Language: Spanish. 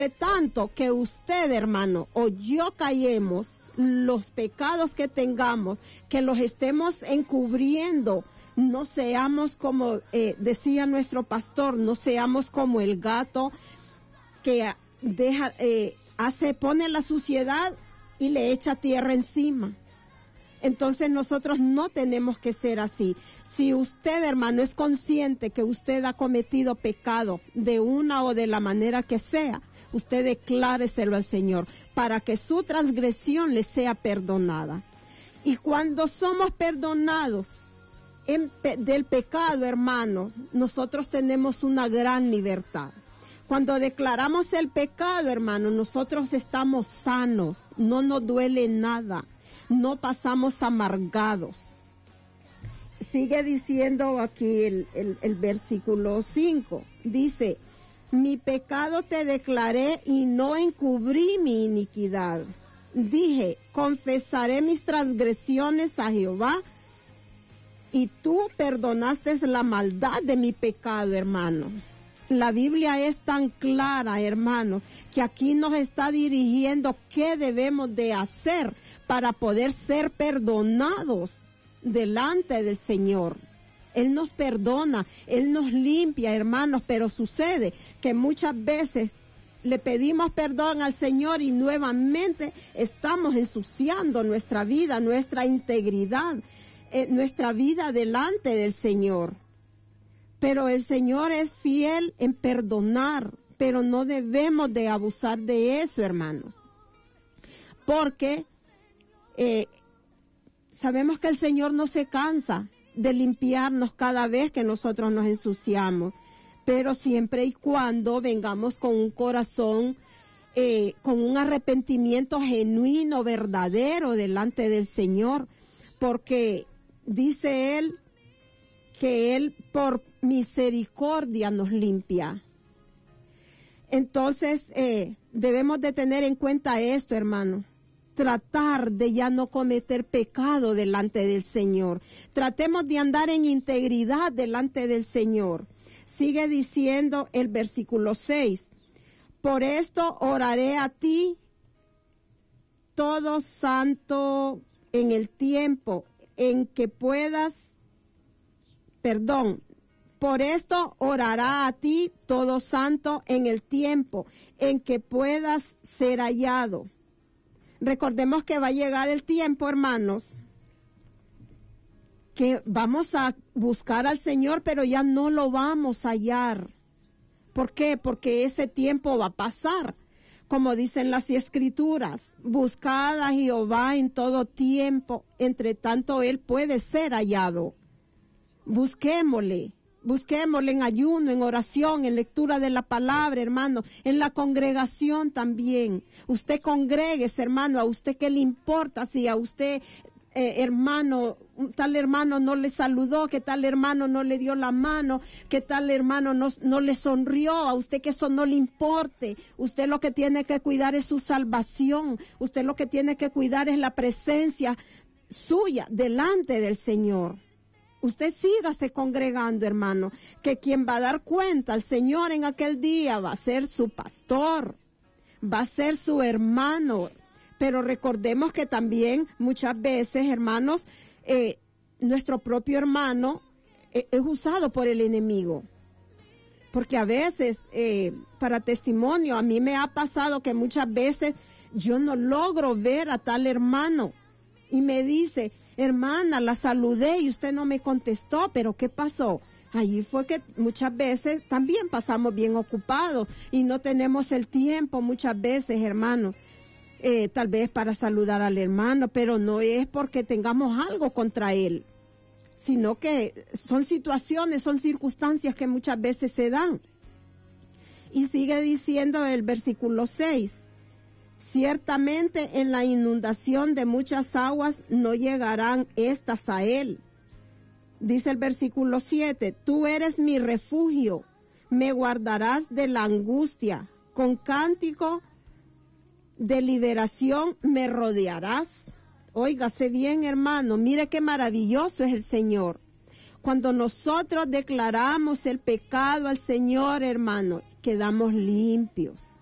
tanto que usted, hermano, o yo callemos los pecados que tengamos, que los estemos encubriendo, no seamos como decía nuestro pastor, no seamos como el gato que pone la suciedad y le echa tierra encima. Entonces nosotros no tenemos que ser así. Si usted, hermano, es consciente que usted ha cometido pecado de una o de la manera que sea, usted decláreselo al Señor para que su transgresión le sea perdonada. Y cuando somos perdonados del pecado, hermano, nosotros tenemos una gran libertad. Cuando declaramos el pecado, hermano, nosotros estamos sanos, no nos duele nada. No pasamos amargados. Sigue diciendo aquí el versículo 5. Dice, mi pecado te declaré y no encubrí mi iniquidad. Dije, confesaré mis transgresiones a Jehová y tú perdonaste la maldad de mi pecado, hermano. La Biblia es tan clara, hermano, que aquí nos está dirigiendo qué debemos de hacer para poder ser perdonados delante del Señor. Él nos perdona, Él nos limpia, hermanos, pero sucede que muchas veces le pedimos perdón al Señor y nuevamente estamos ensuciando nuestra vida, nuestra integridad, nuestra vida delante del Señor. Pero el Señor es fiel en perdonar, pero no debemos de abusar de eso, hermanos. Porque sabemos que el Señor no se cansa de limpiarnos cada vez que nosotros nos ensuciamos, pero siempre y cuando vengamos con un corazón, con un arrepentimiento genuino, verdadero delante del Señor, porque dice Él, que Él por misericordia nos limpia. Entonces, debemos de tener en cuenta esto, hermano. Tratar de ya no cometer pecado delante del Señor. Tratemos de andar en integridad delante del Señor. Sigue diciendo el versículo 6. Por esto oraré a ti, todo santo, en el tiempo en que puedas. Por esto orará a ti todo santo en el tiempo en que puedas ser hallado. Recordemos que va a llegar el tiempo, hermanos, que vamos a buscar al Señor, pero ya no lo vamos a hallar. ¿Por qué? Porque ese tiempo va a pasar. Como dicen las Escrituras, buscad a Jehová en todo tiempo, entre tanto Él puede ser hallado. Busquémosle en ayuno, en oración, en lectura de la palabra, hermano, en la congregación también. Usted congréguese, hermano, a usted qué le importa si a usted, hermano, tal hermano no le saludó, que tal hermano no le dio la mano, que tal hermano no le sonrió, a usted que eso no le importe. Usted lo que tiene que cuidar es su salvación, usted lo que tiene que cuidar es la presencia suya delante del Señor. Usted sígase congregando, hermano, que quien va a dar cuenta al Señor en aquel día va a ser su pastor, va a ser su hermano. Pero recordemos que también muchas veces, hermanos, nuestro propio hermano es usado por el enemigo. Porque a veces, para testimonio, a mí me ha pasado que muchas veces yo no logro ver a tal hermano y me dice, hermana, la saludé y usted no me contestó, pero ¿qué pasó? Allí fue que muchas veces también pasamos bien ocupados y no tenemos el tiempo muchas veces, hermano, tal vez para saludar al hermano, pero no es porque tengamos algo contra él, sino que son situaciones, son circunstancias que muchas veces se dan. Y sigue diciendo el versículo 6. Ciertamente en la inundación de muchas aguas no llegarán estas a él. Dice el versículo 7, tú eres mi refugio, me guardarás de la angustia, con cántico de liberación me rodearás. Óigase bien, hermano, mire qué maravilloso es el Señor. Cuando nosotros declaramos el pecado al Señor, hermano, quedamos limpios.